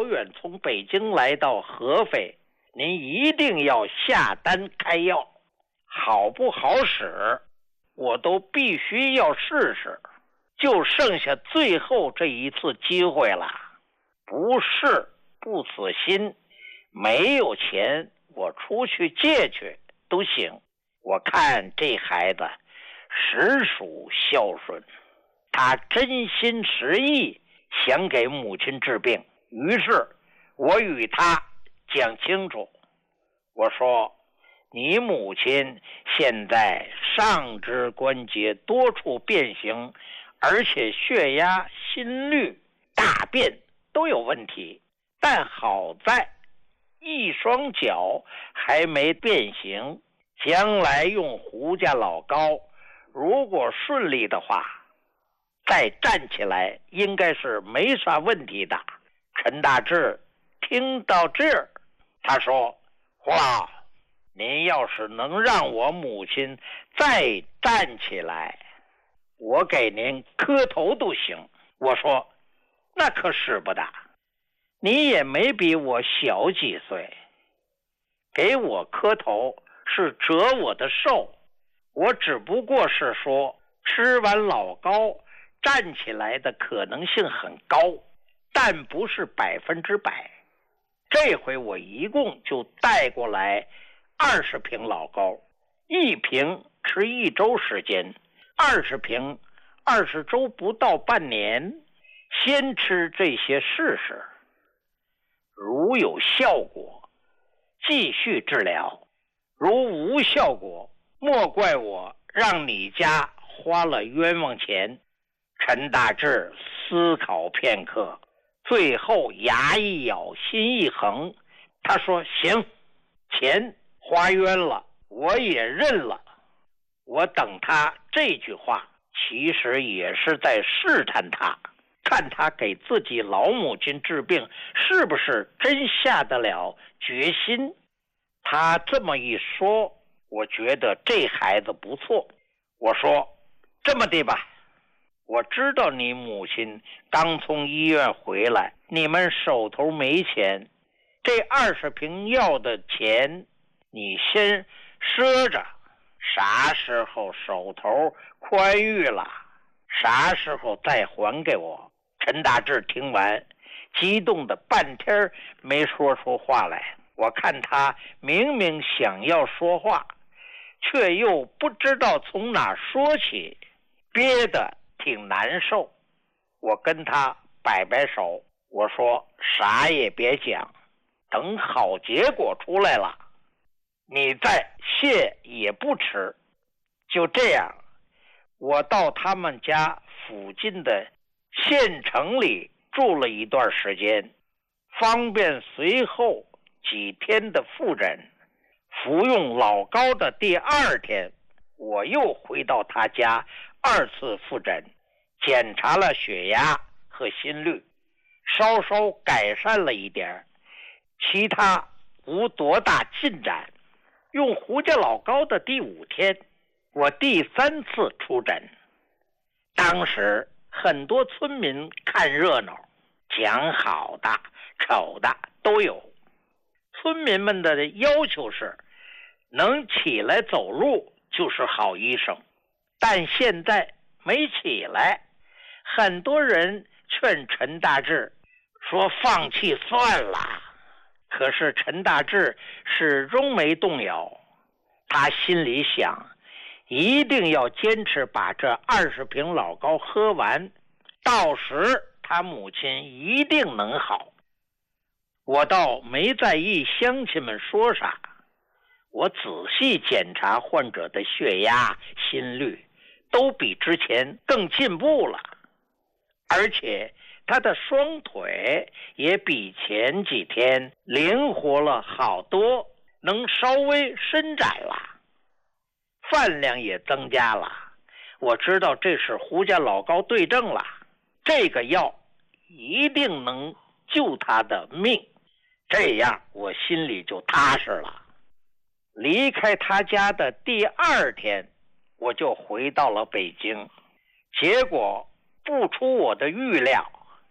老远从北京来到合肥，您一定要下单开药，好不好使我都必须要试试，就剩下最后这一次机会了。不试不死心，没有钱我出去借去都行。我看这孩子实属孝顺，他真心实意想给母亲治病。于是我与他讲清楚，我说你母亲现在上肢关节多处变形，而且血压、心率、大便都有问题，但好在一双脚还没变形，将来用胡家老膏，如果顺利的话，再站起来应该是没啥问题的。陈大志听到这儿，他说：胡老，您要是能让我母亲再站起来，我给您磕头都行。我说那可使不得，你也没比我小几岁，给我磕头是折我的寿，我只不过是说吃完老膏站起来的可能性很高，但不是100%。这回我一共就带过来20瓶老膏，1瓶吃1周时间，20瓶20周不到半年，先吃这些试试，如有效果继续治疗，如无效果莫怪我让你家花了冤枉钱。陈大志思考片刻，最后牙一咬，心一横，他说行，钱花冤了，我也认了。我等他这句话其实也是在试探他，看他给自己老母亲治病是不是真下得了决心。他这么一说，我觉得这孩子不错。我说这么的吧，我知道你母亲刚从医院回来，你们手头没钱，这20瓶药的钱你先赊着，啥时候手头宽裕了，啥时候再还给我。陈大志听完激动的半天没说出话来，我看他明明想要说话，却又不知道从哪说起，憋得挺难受。我跟他摆摆手，我说啥也别讲，等好结果出来了，你再谢也不迟。就这样，我到他们家附近的县城里住了一段时间，方便随后几天的复诊。服用老膏的第2天，我又回到他家2次复诊，检查了血压和心率，稍稍改善了一点，其他无多大进展。用胡家老膏的第5天，我第3次出诊。当时很多村民看热闹，讲好的丑的都有。村民们的要求是能起来走路就是好医生，但现在没起来，很多人劝陈大志说放弃算了。可是陈大志始终没动摇，他心里想一定要坚持把这20瓶老膏喝完，到时他母亲一定能好。我倒没在意乡亲们说啥，我仔细检查患者的血压、心率，都比之前更进步了，而且他的双腿也比前几天灵活了好多，能稍微伸展了，饭量也增加了。我知道这是胡家老膏对症了，这个药一定能救他的命，这样我心里就踏实了。离开他家的第2天，我就回到了北京。结果不出我的预料，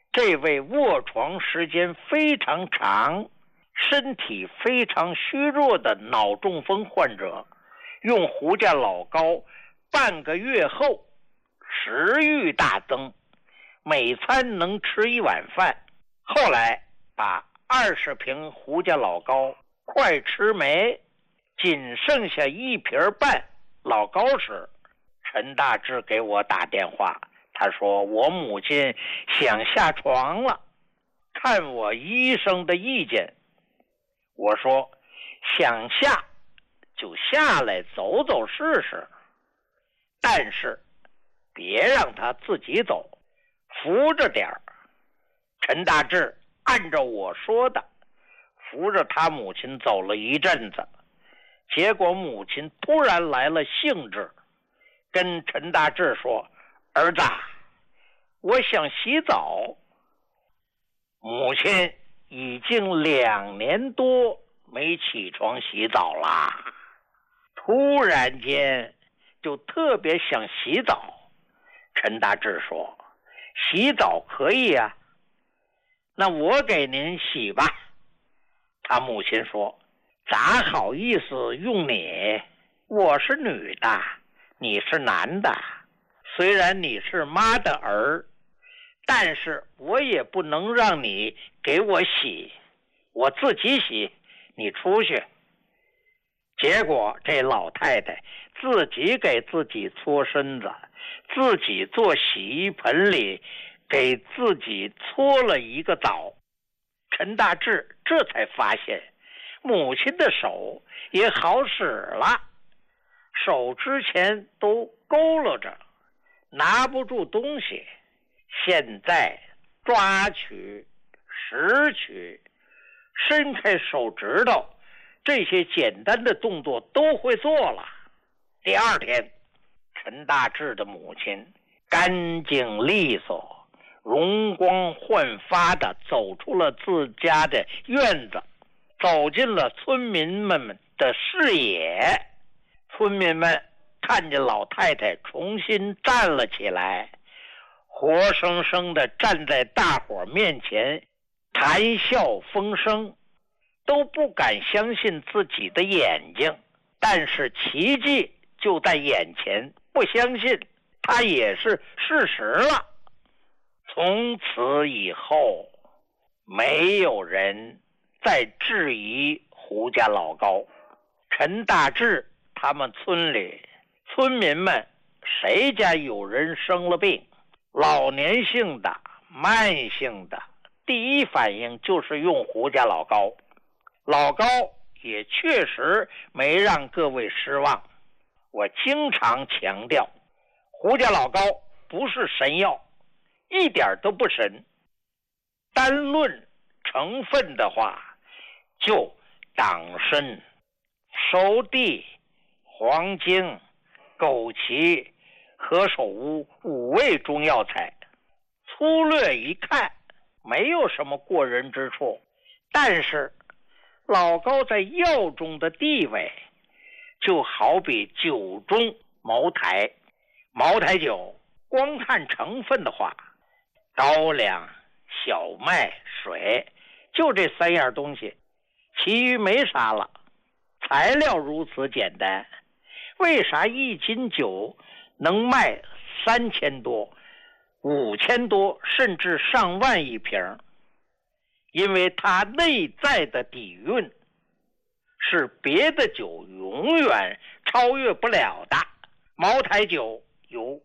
这位卧床时间非常长、身体非常虚弱的脑中风患者，用胡家老膏半个月后，食欲大增，每餐能吃1碗饭。后来把20瓶胡家老膏快吃没，仅剩下1瓶半老膏时，陈大志给我打电话，他说我母亲想下床了，看我医生的意见。我说想下就下来走走试试，但是别让他自己走，扶着点儿。陈大志按照我说的扶着他母亲走了一阵子，结果母亲突然来了兴致，跟陈大志说，儿子，我想洗澡。母亲已经2年多没起床洗澡啦，突然间就特别想洗澡。陈大志说，洗澡可以啊，那我给您洗吧。他母亲说，咋好意思用你，我是女的，你是男的，虽然你是妈的儿，但是我也不能让你给我洗，我自己洗，你出去。结果这老太太自己给自己搓身子，自己坐洗衣盆里给自己搓了一个澡。陈大志这才发现母亲的手也好使了，手之前都佝偻着，拿不住东西，现在抓取、拾取、伸开手指头，这些简单的动作都会做了。第2天，陈大志的母亲干净利索、容光焕发地走出了自家的院子，走进了村民们的视野。村民们看见老太太重新站了起来，活生生地站在大伙面前，谈笑风生，都不敢相信自己的眼睛。但是奇迹就在眼前，不相信它也是事实了。从此以后，没有人再质疑胡家老膏。陈大志他们村里村民们谁家有人生了病，老年性的、慢性的，第一反应就是用胡家老膏。老膏也确实没让各位失望。我经常强调，胡家老膏不是神药，一点都不神。单论成分的话，就党参、熟地、黄精、枸杞、何首乌5味中药材，粗略一看没有什么过人之处，但是老膏在药中的地位就好比酒中茅台。茅台酒光看成分的话，高粱、小麦、水，就这3样东西，其余没啥了。材料如此简单，为啥1斤酒能卖3000多、5000多，甚至上万一瓶？因为它内在的底蕴是别的酒永远超越不了的。茅台酒有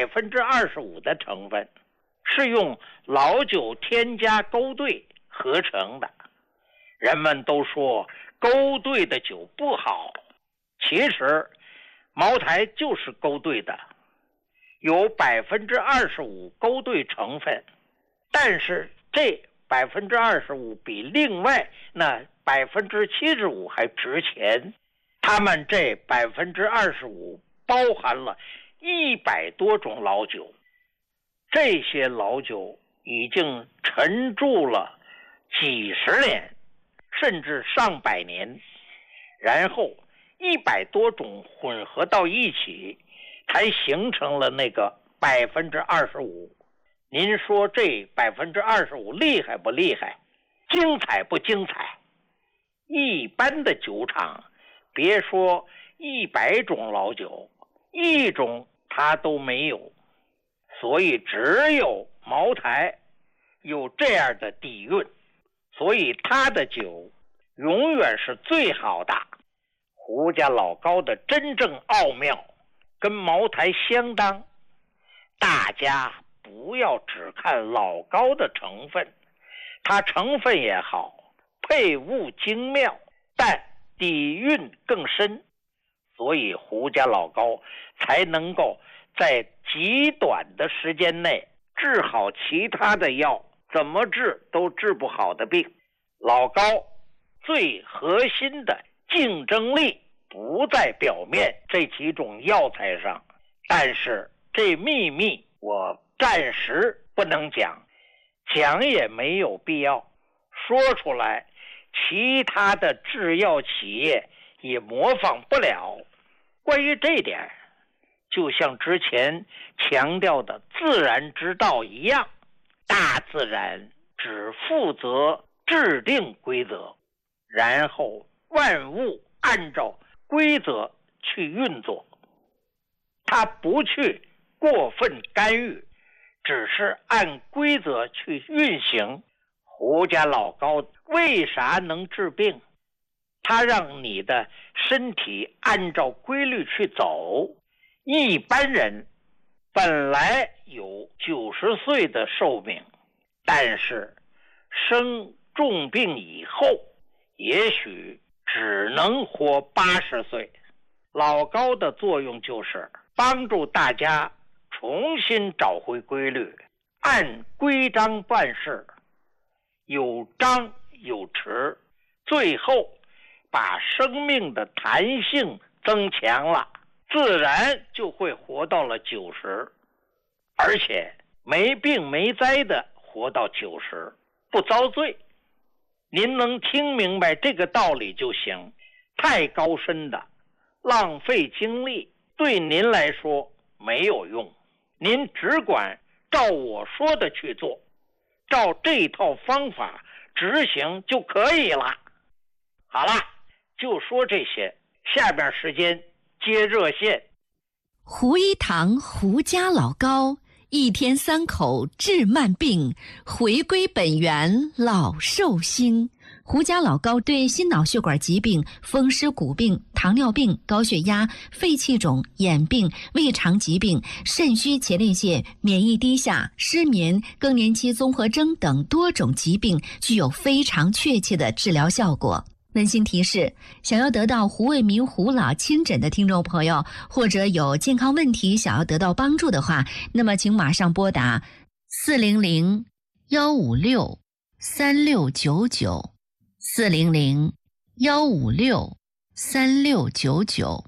25%的成分，是用老酒添加勾兑合成的。人们都说勾兑的酒不好，其实茅台就是勾兑的，有25%勾兑成分，但是这25%比另外那75%还值钱。他们这25%包含了100多种老酒，这些老酒已经陈住了几十年，甚至上百年，然后100多种混合到一起，才形成了那个25%。 您说这25%厉害不厉害？精彩不精彩？一般的酒厂，别说100种老酒，1种它都没有。所以只有茅台有这样的底蕴，所以它的酒永远是最好的。胡家老高的真正奥妙跟茅台相当，大家不要只看老高的成分，它成分也好，配物精妙，但底蕴更深，所以胡家老高才能够在极短的时间内治好其他的药怎么治都治不好的病。老高最核心的竞争力不在表面这几种药材上，但是这秘密我暂时不能讲，讲也没有必要，说出来其他的制药企业也模仿不了。关于这点，就像之前强调的自然之道一样，大自然只负责制定规则，然后万物按照规则去运作，它不去过分干预，只是按规则去运行。胡家老高为啥能治病？他让你的身体按照规律去走。一般人本来有90岁的寿命，但是生重病以后也许只能活80岁。老高的作用就是帮助大家重新找回规律，按规章办事，有张有弛，最后把生命的弹性增强了，自然就会活到了90，而且没病没灾的活到90，不遭罪。您能听明白这个道理就行，太高深的浪费精力对您来说没有用，您只管照我说的去做，照这套方法执行就可以了。好了，就说这些，下边时间接热线。 胡一堂胡家老高，一天3口治慢病，回归本源老寿星。胡家老高对心脑血管疾病、风湿骨病、糖尿病、高血压、肺气肿、眼病、胃肠疾病、肾虚前列腺、免疫低下、失眠、更年期综合征等多种疾病具有非常确切的治疗效果。温馨提示，想要得到胡卫民胡老亲诊的听众朋友，或者有健康问题想要得到帮助的话，那么请马上拨打400-156-3699 400-156-3699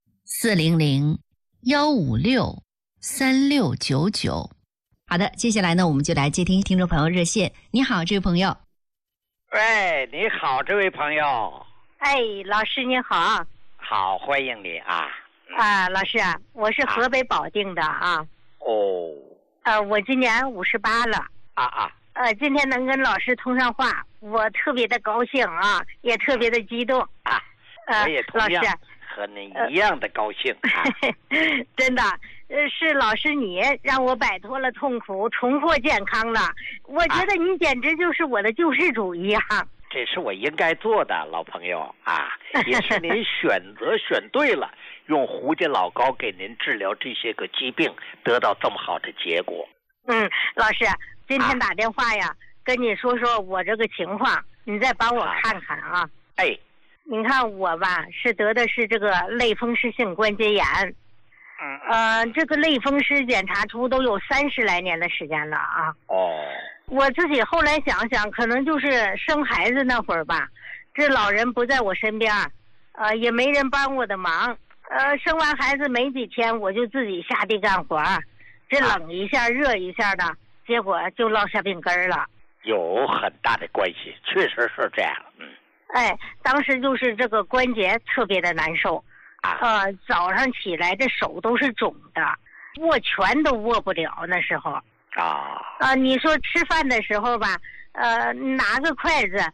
400-156-3699。好的，接下来呢，我们就来接听听众朋友热线。你好，这位朋友。 喂，你好，这位朋友。 哎，老师你好。 好，欢迎你啊。 老师，我是河北保定的啊。 哦。 我今年58了。今天能跟老师通上话，我特别的高兴啊，也特别的激动啊。我也同样和您一样的高兴啊。 真的。是老师你让我摆脱了痛苦，重获健康了。我觉得您简直就是我的救世主一样。 这是我应该做的，老朋友啊，也是您选对了，用胡家老高给您治疗这些个疾病，得到这么好的结果。 老师，今天打电话呀，跟你说说我这个情况，你再帮我看看啊。你看我吧，是得的是这个类风湿性关节炎。这个类风湿检查出都有30来年的时间了啊。我自己后来想想，可能就是生孩子那会儿吧，这老人不在我身边，也没人帮我的忙。生完孩子没几天，我就自己下地干活，这冷一下热一下的，结果就落下病根了。 有很大的关系，确实是这样。 当时就是这个关节特别的难受。早上起来这手都是肿的，握拳都握不了，那时候啊， 你说吃饭的时候吧，拿个筷子